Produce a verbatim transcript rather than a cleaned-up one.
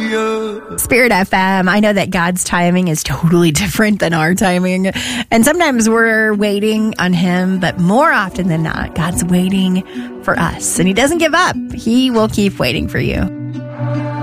Spirit F M, I know that God's timing is totally different than our timing. And sometimes we're waiting on him, but more often than not, God's waiting for us. And he doesn't give up. He will keep waiting for you.